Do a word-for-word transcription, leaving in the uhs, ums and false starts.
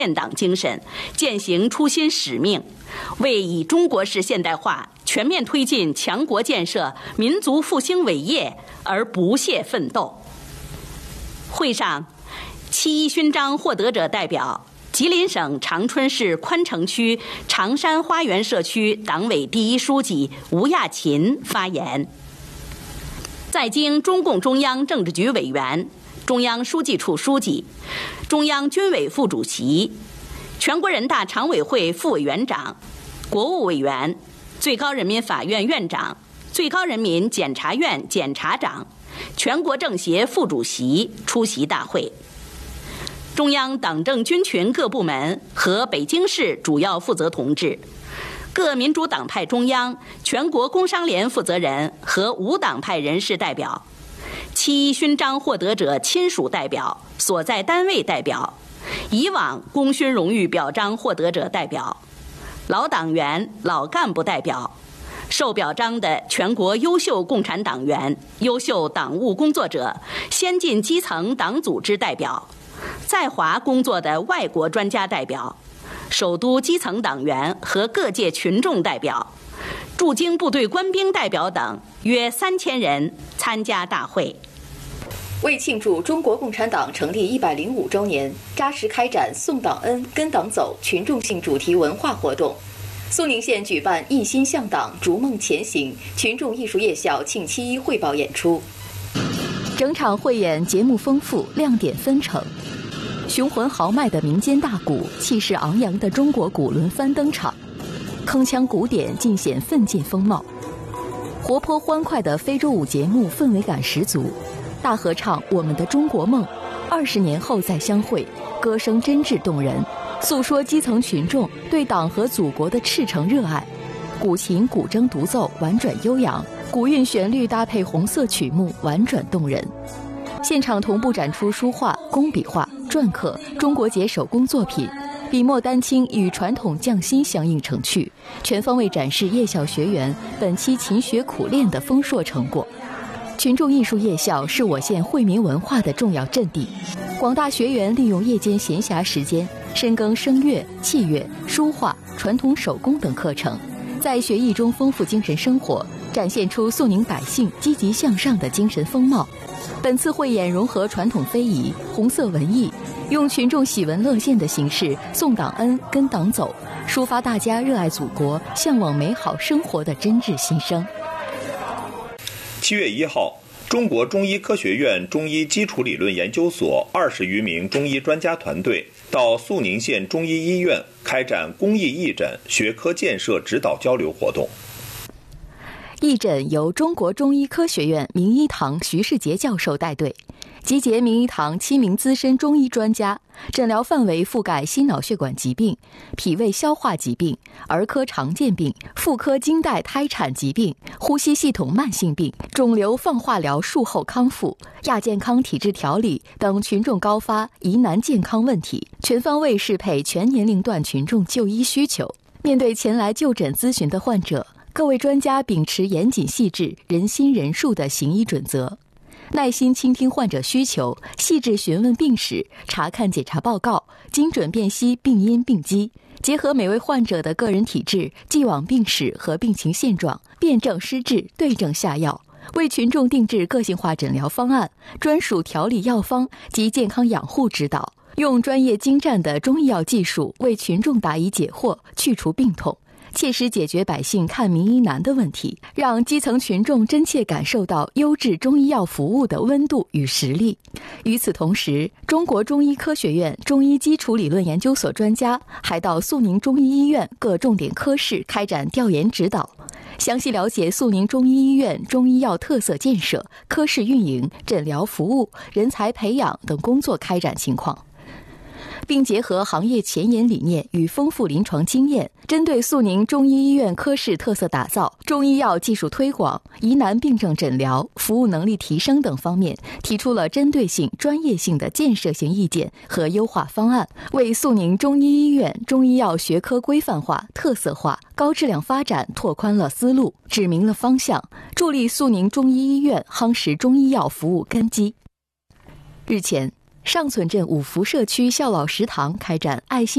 建党精神，践行初心使命，为以中国式现代化全面推进强国建设、民族复兴伟业而不懈奋斗。会上，七一勋章获得者代表吉林省长春市宽城区长山花园社区党委第一书记吴亚勤发言。在京中共中央政治局委员、中央书记处书记、中央军委副主席、全国人大常委会副委员长、国务委员、最高人民法院院长、最高人民检察院检察长、全国政协副主席出席大会。中央党政军群各部门和北京市主要负责同志、各民主党派中央、全国工商联负责人和无党派人士代表、七一勋章获得者亲属代表、所在单位代表、以往功勋荣誉表彰获得者代表、老党员、老干部代表、受表彰的全国优秀共产党员、优秀党务工作者、先进基层党组织代表、在华工作的外国专家代表、首都基层党员和各界群众代表、驻京部队官兵代表等约三千人参加大会。 为庆祝中国共产党成立一百零五周年，扎实开展送党恩、跟党走群众性主题文化活动，肃宁县举办一心向党、逐梦前行群众艺术夜校庆七一汇报演出。 整场汇演节目丰富，亮点纷呈。雄浑豪迈的民间大鼓，气势昂扬的中国鼓轮番登场，铿锵鼓点尽显奋进风貌。活泼欢快的非洲舞节目氛围感十足，大合唱《我们的中国梦》，二十年后再相会，歌声真挚动人，诉说基层群众对党和祖国的赤诚热爱。古琴古筝独奏婉转悠扬，古韵旋律搭配红色曲目婉转动人。现场同步展出书画、工笔画、篆刻、中国结手工作品，笔墨丹青与传统匠心相映成趣，全方位展示夜校学员本期勤学苦练的丰硕成果。群众艺术夜校是我县惠民文化的重要阵地，广大学员利用夜间闲暇时间，深耕声乐、器乐、书画、传统手工等课程，在学艺中丰富精神生活，展现出肃宁百姓积极向上的精神风貌。本次汇演融合传统非遗、红色文艺，用群众喜闻乐见的形式送党恩、跟党走，抒发大家热爱祖国、向往美好生活的真挚心声。 七月一号，中国中医科学院中医基础理论研究所二十余名中医专家团队到肃宁县中医医院开展公益义诊学科建设指导交流活动。 义诊由中国中医科学院名医堂徐世杰教授带队，集结名医堂七名资深中医专家，诊疗范围覆盖心脑血管疾病、脾胃消化疾病、儿科常见病、妇科经带胎产疾病、呼吸系统慢性病、肿瘤放化疗术后康复、亚健康体质调理等群众高发疑难健康问题，全方位适配全年龄段群众就医需求。面对前来就诊咨询的患者，各位专家秉持严谨细致、人心人术的行医准则，耐心倾听患者需求，细致询问病史，查看检查报告，精准辨析病因病机，结合每位患者的个人体质、既往病史和病情现状，辨证施治，对症下药，为群众定制个性化诊疗方案、专属调理药方及健康养护指导，用专业精湛的中医药技术为群众答疑解惑，去除病痛，切实解决百姓看名医难的问题，让基层群众真切感受到优质中医药服务的温度与实力。与此同时，中国中医科学院中医基础理论研究所专家还到肃宁中医医院各重点科室开展调研指导，详细了解肃宁中医医院中医药特色建设、科室运营、诊疗服务、人才培养等工作开展情况，并结合行业前沿理念与丰富临床经验，针对肃宁中医医院科室特色打造、中医药技术推广、疑难病症诊疗、服务能力提升等方面，提出了针对性、专业性的建设性意见和优化方案，为肃宁中医医院中医药学科规范化、特色化、高质量发展拓宽了思路，指明了方向，助力肃宁中医医院夯实中医药服务根基。日前，上村镇五福社区孝老食堂开展爱心